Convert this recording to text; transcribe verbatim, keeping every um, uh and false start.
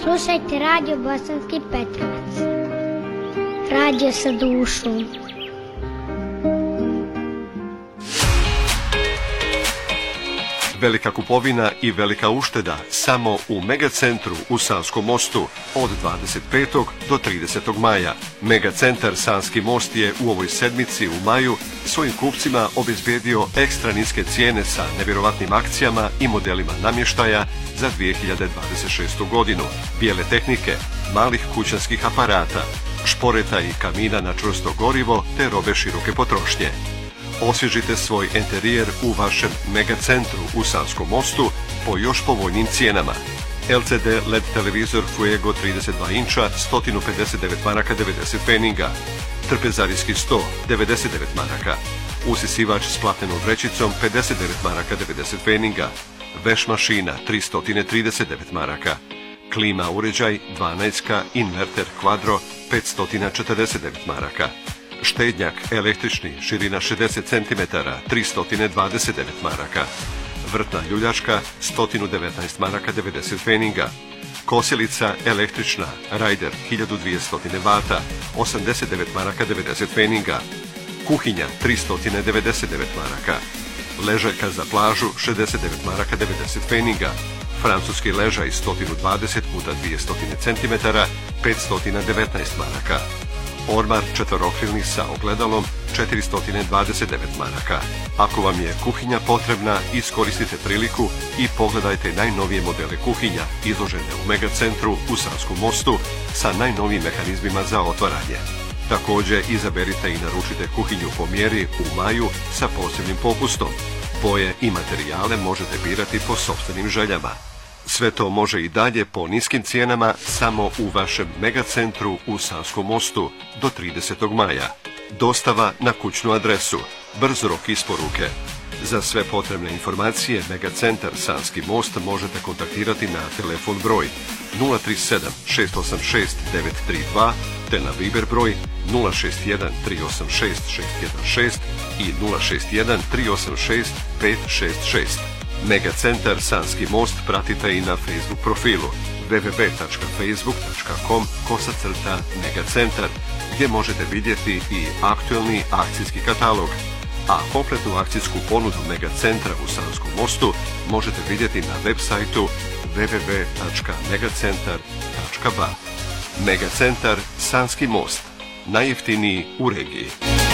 Slušajte Radio Bosanski Petrovac. Radio sa dušom. Velika kupovina i velika ušteda samo u Megacentru u Sanskom mostu od dvadeset petog do tridesetog maja. Megacentar Sanski most je u ovoj sedmici u maju svojim kupcima obezbedio ekstra niske cijene sa nevjerovatnim akcijama i modelima namještaja za dvije hiljade dvadeset šestu godinu. Bijele tehnike, malih kućanskih aparata, šporeta i kamina na čvrsto gorivo te robe široke potrošnje. Osvježite svoj enterijer u vašem Megacentru u Sanskom mostu po još povoljnim cijenama. L C D L E D televizor Fuego trideset dva inča sto pedeset devet maraka devedeset pfenninga. Trpezarijski sto devedeset devet maraka. Usisivač s platnenom vrećicom pedeset devet maraka devedeset pfenninga. Veš mašina tristo trideset devet maraka. Klima uređaj dvanaestka inverter kvadro petsto četrdeset devet maraka. Štednjak električni, širina šezdeset centimetara, tristo dvadeset devet maraka. Vrtna ljuljačka, sto devetnaest maraka devedeset pfenninga. Kosilica električna, Raider, hiljadu dvjesto vata, osamdeset devet maraka devedeset pfenninga. Kuhinja, tristo devedeset devet maraka. Ležaljka za plažu, šezdeset devet maraka devedeset pfenninga. Francuski ležaj, sto dvadeset puta dvjesto centimetara, petsto devetnaest maraka. Ormar četverokrilni sa ogledalom četiristo dvadeset devet maraka. Ako vam je kuhinja potrebna, iskoristite priliku i pogledajte najnovije modele kuhinja izložene u Megacentru u Sanskom mostu sa najnovijim mehanizmima za otvaranje. Također izaberite i naručite kuhinju po mjeri u maju sa posebnim popustom. Boje i materijale možete birati po sopstvenim željama. Sve to može i dalje po niskim cijenama samo u vašem Megacentru u Sanskom mostu do tridesetog maja. Dostava na kućnu adresu, brz rok isporuke. Za sve potrebne informacije Megacentar Sanski most možete kontaktirati na telefon broj nula tri sedam šest osam šest devet tri dva te na Viber broj nula šest jedan tri osam šest šest jedan šest i nula šest jedan tri osam šest pet šest šest. Megacentar Sanski most pratite i na Facebook profilu w w w tačka facebook tačka com kosacrta Megacentar gdje možete vidjeti i aktualni akcijski katalog, a kompletnu akcijsku ponudu Megacentra u Sanskom mostu možete vidjeti na web sajtu w w w tačka megacentar tačka b a. Megacentar Sanski most, najjeftiniji u regiji.